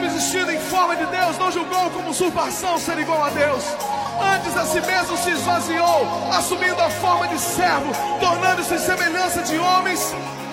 existindo em forma de Deus, não julgou como usurpação ser igual a Deus. Antes a si mesmo se esvaziou, assumindo a forma de servo, tornando-se em semelhança de homens,